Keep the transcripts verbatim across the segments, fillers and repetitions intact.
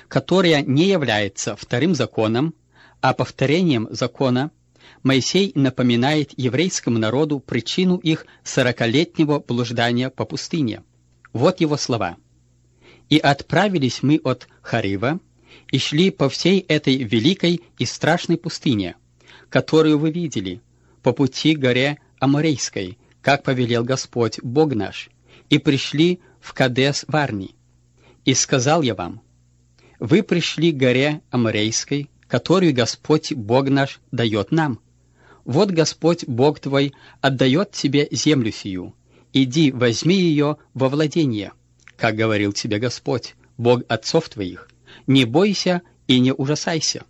которая не является вторым законом, а повторением закона, Моисей напоминает еврейскому народу причину их сорокалетнего блуждания по пустыне. Вот его слова. «И отправились мы от Харива, и шли по всей этой великой и страшной пустыне, которую вы видели, по пути к горе Аморейской, как повелел Господь Бог наш, и пришли в Кадес-Варни. И сказал я вам, вы пришли к горе Аморейской, которую Господь Бог наш дает нам. Вот Господь Бог твой отдает тебе землю сию. Иди, возьми ее во владение, как говорил тебе Господь, Бог отцов твоих. Не бойся и не ужасайся.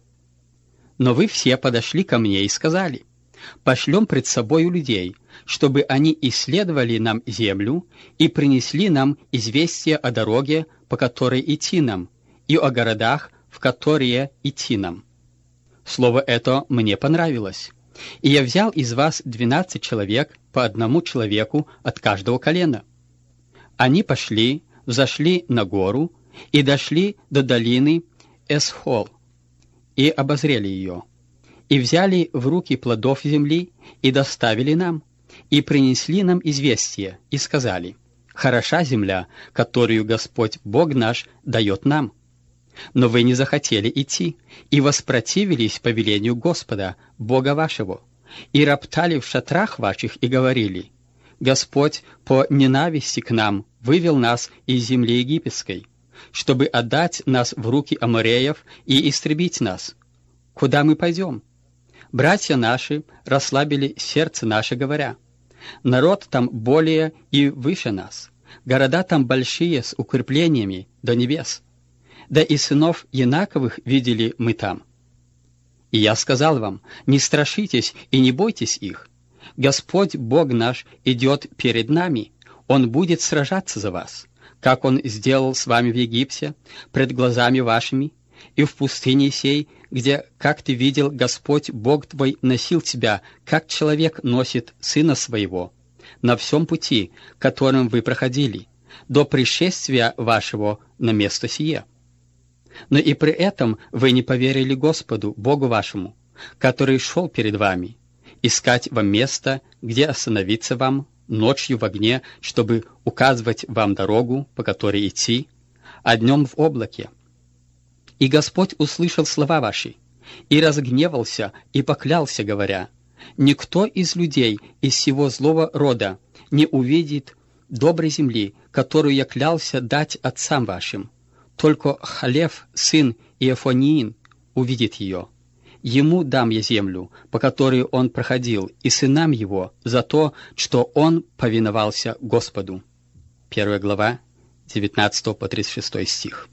Но вы все подошли ко мне и сказали, пошлем пред собою людей, чтобы они исследовали нам землю и принесли нам известие о дороге, по которой идти нам, и о городах, в которые идти нам. Слово это мне понравилось. И я взял из вас двенадцать человек, по одному человеку от каждого колена. Они пошли, взошли на гору и дошли до долины Эсхол, и обозрели ее, и взяли в руки плодов земли, и доставили нам, и принесли нам известие, и сказали, «Хороша земля, которую Господь Бог наш дает нам». Но вы не захотели идти, и воспротивились повелению Господа, Бога вашего, и роптали в шатрах ваших, и говорили, «Господь по ненависти к нам вывел нас из земли египетской, чтобы отдать нас в руки амореев и истребить нас. Куда мы пойдем? Братья наши расслабили сердце наше, говоря, народ там более и выше нас, города там большие с укреплениями до небес. Да и сынов Янаковых видели мы там. И я сказал вам, не страшитесь и не бойтесь их. Господь Бог наш идет перед нами, Он будет сражаться за вас, как Он сделал с вами в Египте, пред глазами вашими, и в пустыне сей, где, как ты видел, Господь Бог твой носил тебя, как человек носит сына своего, на всем пути, которым вы проходили, до пришествия вашего на место сие. Но и при этом вы не поверили Господу, Богу вашему, который шел перед вами, искать вам место, где остановиться вам ночью в огне, чтобы указывать вам дорогу, по которой идти, а днем в облаке. И Господь услышал слова ваши, и разгневался, и поклялся, говоря, «Никто из людей из всего злого рода не увидит доброй земли, которую я клялся дать отцам вашим. Только Халев, сын Иефониин, увидит ее. Ему дам я землю, по которой он проходил, и сынам его, за то, что он повиновался Господу». Первая глава, девятнадцатый по тридцать шестой стих.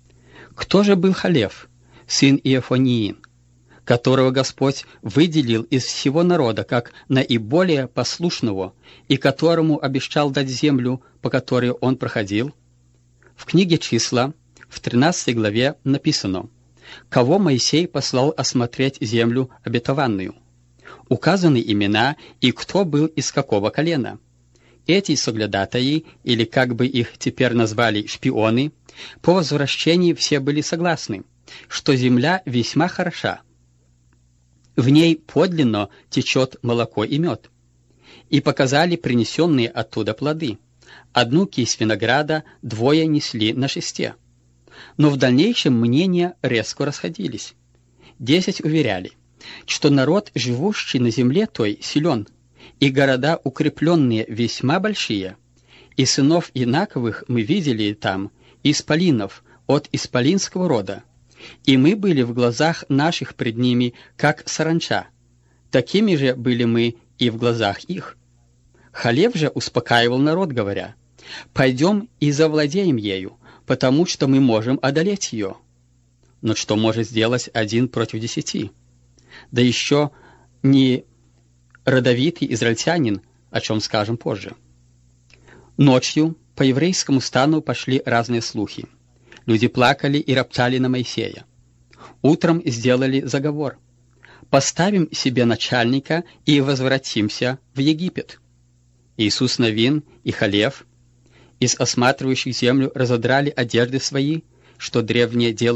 Кто же был Халев, сын Иефониин, которого Господь выделил из всего народа как наиболее послушного и которому обещал дать землю, по которой он проходил? В книге «Числа» в тринадцатой главе написано, кого Моисей послал осмотреть землю обетованную. Указаны имена и кто был из какого колена. Эти соглядатаи, или как бы их теперь назвали шпионы, по возвращении все были согласны, что земля весьма хороша. В ней подлинно течет молоко и мед. И показали принесенные оттуда плоды. Одну кисть винограда двое несли на шесте. Но в дальнейшем мнения резко расходились. Десять уверяли, что народ, живущий на земле той, силен, и города укрепленные весьма большие, и сынов Инаковых мы видели там, исполинов от исполинского рода, и мы были в глазах наших пред ними, как саранча. Такими же были мы и в глазах их. Халев же успокаивал народ, говоря, «Пойдем и завладеем ею, потому что мы можем одолеть ее». Но что может сделать один против десяти? Да еще не родовитый израильтянин, о чем скажем позже. Ночью по еврейскому стану пошли разные слухи. Люди плакали и роптали на Моисея. Утром сделали заговор. «Поставим себе начальника и возвратимся в Египет». Иисус Навин и Халев из осматривающих землю разодрали одежды свои, что древние делали